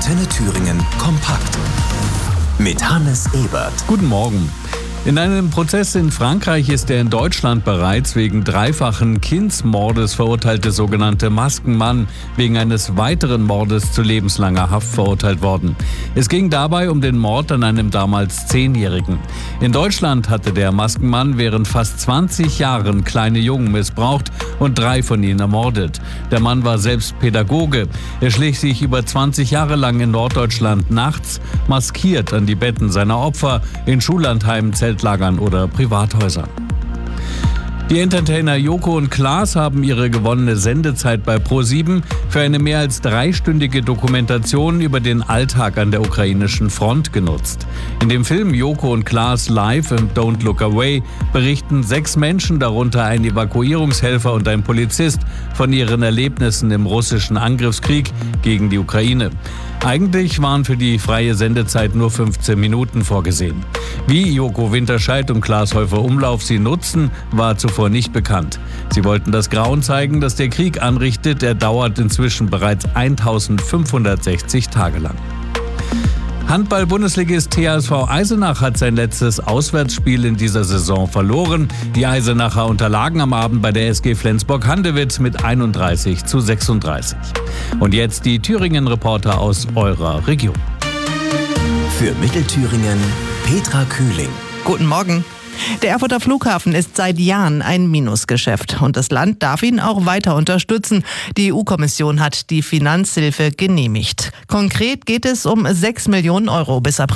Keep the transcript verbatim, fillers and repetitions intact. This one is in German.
Antenne Thüringen kompakt. Mit Hannes Ebert. Guten Morgen. In einem Prozess in Frankreich ist der in Deutschland bereits wegen dreifachen Kindsmordes verurteilte sogenannte Maskenmann wegen eines weiteren Mordes zu lebenslanger Haft verurteilt worden. Es ging dabei um den Mord an einem damals Zehnjährigen. In Deutschland hatte der Maskenmann während fast zwanzig Jahren kleine Jungen missbraucht und drei von ihnen ermordet. Der Mann war selbst Pädagoge. Er schlich sich über zwanzig Jahre lang in Norddeutschland nachts maskiert an die Betten seiner Opfer in Schullandheimen, Zeltlagern oder Privathäusern. Die Entertainer Joko und Klaas haben ihre gewonnene Sendezeit bei ProSieben für eine mehr als dreistündige Dokumentation über den Alltag an der ukrainischen Front genutzt. In dem Film Joko und Klaas Live and Don't Look Away berichten sechs Menschen, darunter ein Evakuierungshelfer und ein Polizist, von ihren Erlebnissen im russischen Angriffskrieg gegen die Ukraine. Eigentlich waren für die freie Sendezeit nur fünfzehn Minuten vorgesehen. Wie Joko Winterscheid und Klaas Häufer-Umlauf sie nutzen, war zuvor nicht bekannt. Sie wollten das Grauen zeigen, das der Krieg anrichtet. Er dauert inzwischen bereits eintausendfünfhundertsechzig Tage lang. Handball-Bundesligist T H S V Eisenach hat sein letztes Auswärtsspiel in dieser Saison verloren. Die Eisenacher unterlagen am Abend bei der S G Flensburg-Handewitt mit einunddreißig zu sechsunddreißig. Und jetzt die Thüringen-Reporter aus eurer Region. Für Mittelthüringen Petra Kühling. Guten Morgen. Der Erfurter Flughafen ist seit Jahren ein Minusgeschäft und das Land darf ihn auch weiter unterstützen. Die E U-Kommission hat die Finanzhilfe genehmigt. Konkret geht es um sechs Millionen Euro bis April.